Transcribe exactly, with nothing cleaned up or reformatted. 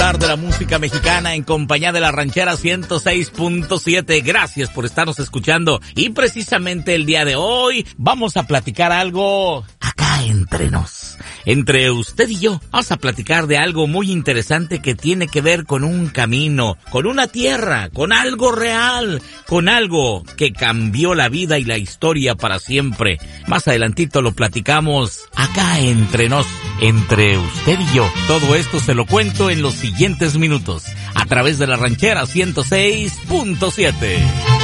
disfrutar de la música mexicana en compañía de la Ranchera ciento seis punto siete. Gracias por estarnos escuchando. Y precisamente el día de hoy vamos a platicar algo acá entre nos. Entre usted y yo vamos a platicar de algo muy interesante que tiene que ver con un camino, con una tierra, con algo real, con algo que cambió la vida y la historia para siempre. Más adelantito lo platicamos acá entre nos, entre usted y yo. Todo esto se lo cuento en los siguientes minutos a través de la Ranchera ciento seis punto siete.